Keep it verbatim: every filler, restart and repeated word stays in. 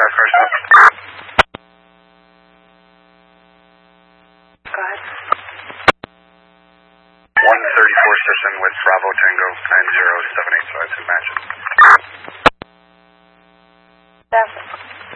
car, car stop. Go ahead. one thirty-four station with Bravo Tango nine zero seven eight, so that's a match.